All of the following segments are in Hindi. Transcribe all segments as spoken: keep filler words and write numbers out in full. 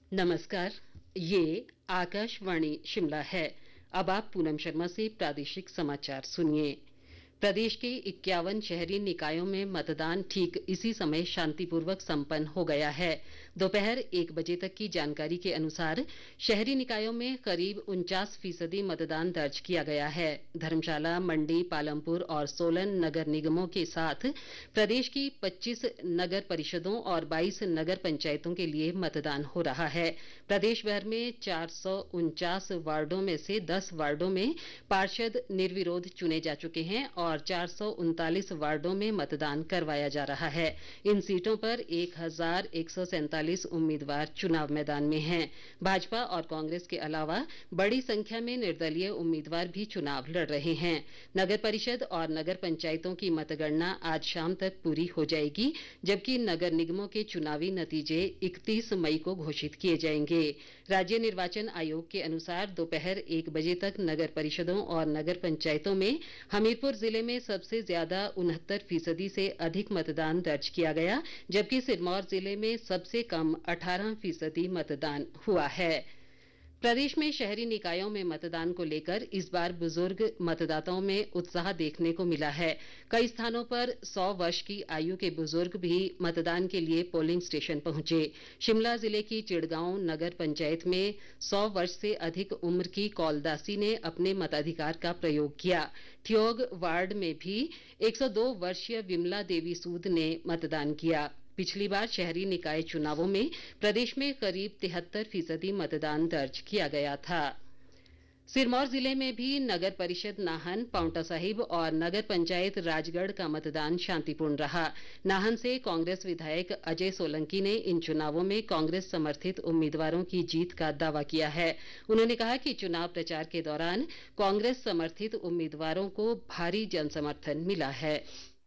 नमस्कार। ये आकाशवाणी शिमला है। अब आप पूनम शर्मा से प्रादेशिक समाचार सुनिए। प्रदेश के इक्यावन शहरी निकायों में मतदान ठीक इसी समय शांतिपूर्वक संपन्न हो गया है। दोपहर एक बजे तक की जानकारी के अनुसार शहरी निकायों में करीब उनचास फीसदी मतदान दर्ज किया गया है। धर्मशाला, मंडी, पालमपुर और सोलन नगर निगमों के साथ प्रदेश की पच्चीस नगर परिषदों और बाईस नगर पंचायतों के लिए मतदान हो रहा है। प्रदेश भर में चार सौ उनचास वार्डों में से दस वार्डों में पार्षद निर्विरोध चुने जा चुके हैं और चार सौ उनतालीस वार्डों में मतदान करवाया जा रहा है। इन सीटों पर एक हजार एक सौ सैंतालीस उम्मीदवार चुनाव मैदान में हैं। भाजपा और कांग्रेस के अलावा बड़ी संख्या में निर्दलीय उम्मीदवार भी चुनाव लड़ रहे हैं। नगर परिषद और नगर पंचायतों की मतगणना आज शाम तक पूरी हो जाएगी, जबकि नगर निगमों के चुनावी नतीजे इकतीस मई को घोषित किए जाएंगे। राज्य निर्वाचन आयोग के अनुसार दोपहर एक बजे तक नगर परिषदों और नगर पंचायतों में हमीरपुर जिले में सबसे ज्यादा उनहत्तर फीसदी से अधिक मतदान दर्ज किया गया, जबकि सिरमौर जिले में सबसे कम अठारह फीसदी मतदान हुआ है। प्रदेश में शहरी निकायों में मतदान को लेकर इस बार बुजुर्ग मतदाताओं में उत्साह देखने को मिला है। कई स्थानों पर सौ वर्ष की आयु के बुजुर्ग भी मतदान के लिए पोलिंग स्टेशन पहुंचे। शिमला जिले की चिड़गांव नगर पंचायत में सौ वर्ष से अधिक उम्र की कौलदासी ने अपने मताधिकार का प्रयोग किया। ठियोग वार्ड में भी एक सौ दो वर्षीय विमला देवी सूद ने मतदान किया। पिछली बार शहरी निकाय चुनावों में प्रदेश में करीब तिहत्तर फीसदी मतदान दर्ज किया गया था। सिरमौर जिले में भी नगर परिषद नाहन, पांवटा साहिब और नगर पंचायत राजगढ़ का मतदान शांतिपूर्ण रहा। नाहन से कांग्रेस विधायक अजय सोलंकी ने इन चुनावों में कांग्रेस समर्थित उम्मीदवारों की जीत का दावा किया है। उन्होंने कहा कि चुनाव प्रचार के दौरान कांग्रेस समर्थित उम्मीदवारों को भारी जनसमर्थन मिला है।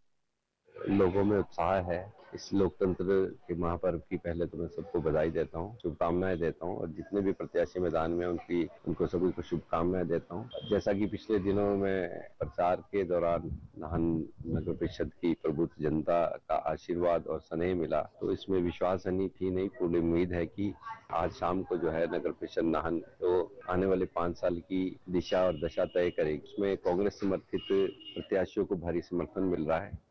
लोगों में उत्साह है। इस लोकतंत्र के महापर्व की पहले तो मैं सबको बधाई देता हूँ, शुभकामनाएं देता हूँ और जितने भी प्रत्याशी मैदान में उनकी उनको सभी को शुभकामनाएं देता हूँ। जैसा कि पिछले दिनों में प्रचार के दौरान नाहन नगर परिषद की प्रबुद्ध जनता का आशीर्वाद और स्नेह मिला, तो इसमें विश्वासनी थी नहीं, पूरी उम्मीद है कि आज शाम को जो है नगर परिषद नाहन तो आने वाले पाँच साल की दिशा और दशा तय करेगी। इसमें कांग्रेस समर्थित प्रत्याशियों को भारी समर्थन मिल रहा है।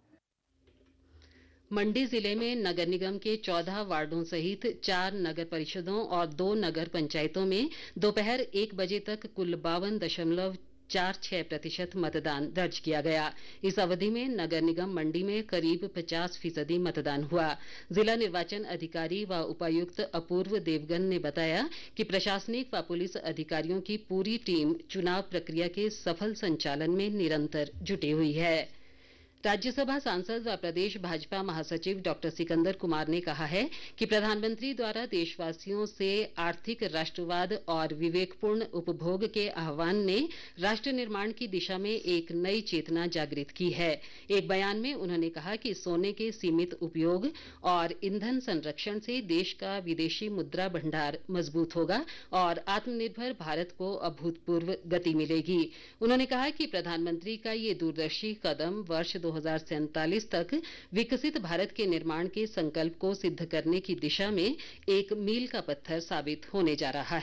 मंडी जिले में नगर निगम के चौदह वार्डों सहित चार नगर परिषदों और दो नगर पंचायतों में दोपहर एक बजे तक कुल बावन दशमलव चार छह प्रतिशत मतदान दर्ज किया गया। इस अवधि में नगर निगम मंडी में करीब पचास फीसदी मतदान हुआ। जिला निर्वाचन अधिकारी व उपायुक्त अपूर्व देवगन ने बताया कि प्रशासनिक व पुलिस अधिकारियों की पूरी टीम चुनाव प्रक्रिया के सफल संचालन में निरंतर जुटी हुई है। राज्यसभा सांसद व प्रदेश भाजपा महासचिव डॉक्टर सिकंदर कुमार ने कहा है कि प्रधानमंत्री द्वारा देशवासियों से आर्थिक राष्ट्रवाद और विवेकपूर्ण उपभोग के आह्वान ने राष्ट्र निर्माण की दिशा में एक नई चेतना जागृत की है। एक बयान में उन्होंने कहा कि सोने के सीमित उपयोग और ईंधन संरक्षण से देश का विदेशी मुद्रा भंडार मजबूत होगा और आत्मनिर्भर भारत को अभूतपूर्व गति मिलेगी। उन्होंने कहा कि प्रधानमंत्री का ये दूरदर्शी कदम वर्ष दो हजार सैंतालीस तक विकसित भारत के निर्माण के संकल्प को सिद्ध करने की दिशा में एक मील का पत्थर साबित होने जा रहा है।